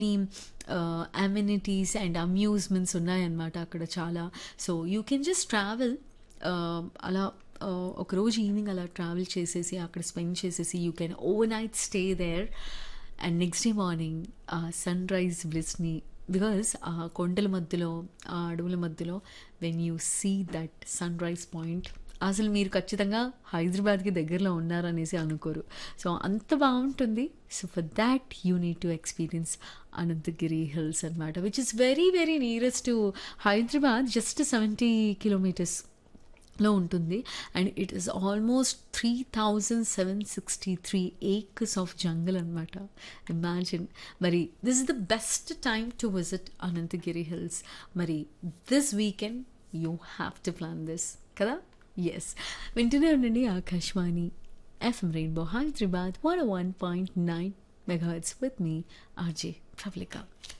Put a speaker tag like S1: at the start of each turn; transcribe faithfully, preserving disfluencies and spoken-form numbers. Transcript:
S1: Amenities and amusements ఉన్నాయన్నమాట అక్కడ చాలా. So you can just travel అలా uh, ఒకరోజు ఈవినింగ్ అలా ట్రావెల్ చేసేసి అక్కడ స్పెండ్ చేసేసి you can over night stay there and next day morning ఆ సన్ రైజ్ బ్లిస్ని, బికాస్ ఆ కొండల మధ్యలో ఆ అడవుల మధ్యలో when you see that sun rise point, అసలు మీరు ఖచ్చితంగా హైదరాబాద్కి దగ్గరలో ఉన్నారనేసి అనుకోరు. సో అంత బాగుంటుంది. So for that you need to experience Anantagiri hills అనమాట, which is very very nearest to Hyderabad, just seventy kilometres లో ఉంటుంది. And it is almost three thousand seven sixty three acres of జంగల్ అనమాట. ఇమాజిన్. మరి this is the best time to visit Anantagiri hills. మరి this weekend you have to plan this కదా. Yes, వింటూనే ఉండండి Akashvani FM rainbow Hyderabad one one point nine megahertz with me RJ Pravalika.